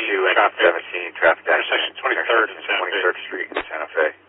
2 and 17 traffic accident. Intersection 23rd and 23rd Street in Santa Fe.